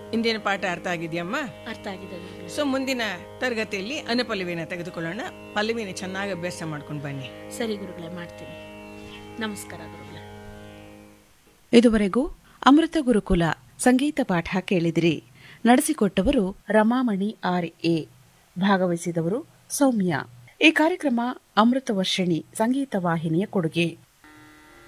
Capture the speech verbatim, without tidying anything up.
ಇಂದಿನ ಪಾಠ ಅರ್ಥ ಆಗಿದೆಯಮ್ಮ? ಅರ್ಥ ಆಗಿದೆ ಗುರುಗಳೇ. ಸೊ ಮುಂದಿನ ತರಗತಿಯಲ್ಲಿ ಅನುಪಲ್ಲವಿನ ತೆಗೆದುಕೊಳ್ಳೋಣ. ಪಲ್ಲವಿನ ಚೆನ್ನಾಗಿ ಅಭ್ಯಾಸ ಮಾಡ್ಕೊಂಡು ಬನ್ನಿ. ಸರಿ ಗುರುಗಳೇ, ಮಾಡ್ತೀನಿ. ನಮಸ್ಕಾರ ಗುರುಗಳೇ. ಇದುವರೆಗೂ ಅಮೃತ ಗುರುಕುಲ ಸಂಗೀತ ಪಾಠ ಕೇಳಿದಿರಿ. ನಡೆಸಿಕೊಟ್ಟವರು ರಮಾಮಣಿ ಆರ್ ಎ. ಭಾಗವಹಿಸಿದವರು ಸೌಮ್ಯ. ಈ ಕಾರ್ಯಕ್ರಮ ಅಮೃತ ವರ್ಷಿಣಿ ಸಂಗೀತ ವಾಹಿನಿಯ ಕೊಡುಗೆ.